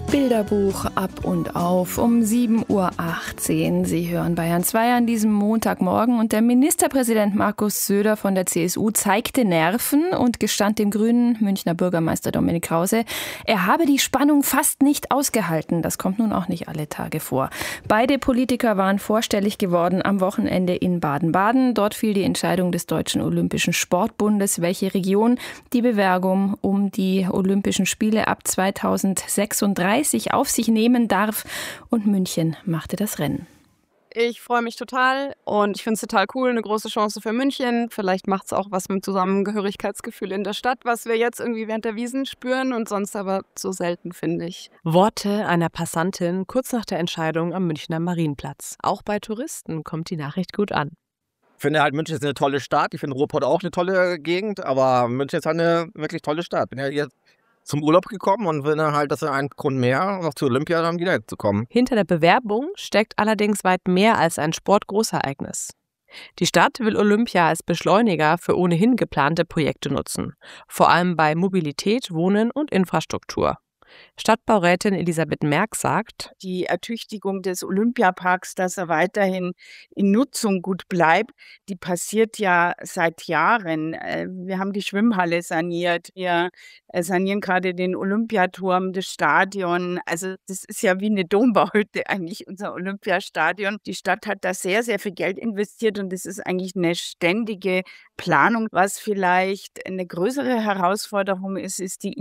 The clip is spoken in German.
Bilderbuch ab und auf um 7:18 Uhr. Sie hören Bayern 2 an diesem Montagmorgen und der Ministerpräsident Markus Söder von der CSU zeigte Nerven und gestand dem grünen Münchner Bürgermeister Dominik Krause, er habe die Spannung fast nicht ausgehalten. Das kommt nun auch nicht alle Tage vor. Beide Politiker waren vorstellig geworden am Wochenende in Baden-Baden. Dort fiel die Entscheidung des Deutschen Olympischen Sportbundes, welche Region die Bewerbung um die Olympischen Spiele ab 2036 auf sich nehmen darf. Und München machte das Rennen. Ich freue mich total und ich finde es total cool, eine große Chance für München. Vielleicht macht es auch was mit dem Zusammengehörigkeitsgefühl in der Stadt, was wir jetzt irgendwie während der Wiesn spüren und sonst aber so selten, finde ich. Worte einer Passantin kurz nach der Entscheidung am Münchner Marienplatz. Auch bei Touristen kommt die Nachricht gut an. Ich finde halt, München ist eine tolle Stadt. Ich finde Ruhrpott auch eine tolle Gegend, aber München ist halt eine wirklich tolle Stadt. Bin ja hier zum Urlaub gekommen und finde halt, das ist ein Grund mehr, noch zur Olympia dann wieder zu kommen. Hinter der Bewerbung steckt allerdings weit mehr als ein Sportgroßereignis. Die Stadt will Olympia als Beschleuniger für ohnehin geplante Projekte nutzen, vor allem bei Mobilität, Wohnen und Infrastruktur. Stadtbaurätin Elisabeth Merck sagt, die Ertüchtigung des Olympiaparks, dass er weiterhin in Nutzung gut bleibt, die passiert ja seit Jahren. Wir haben die Schwimmhalle saniert, wir sanieren gerade den Olympiaturm, das Stadion. Also das ist ja wie eine Dombaute eigentlich, unser Olympiastadion. Die Stadt hat da sehr, sehr viel Geld investiert und es ist eigentlich eine ständige Planung. Was vielleicht eine größere Herausforderung ist, ist die